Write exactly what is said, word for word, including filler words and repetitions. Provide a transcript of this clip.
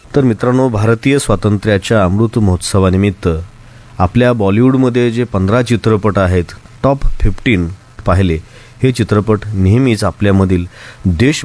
तर मित्रांनो, भारतीय स्वातंत्र्याच्या अमृत महोत्सवानिमित्त आपल्या बॉलिवूडमध्ये जे पंधरा चित्रपट आहेत, टॉप फिफ्टीन पाहिले, हे चित्रपट नेहमीच आपल्यामधील देश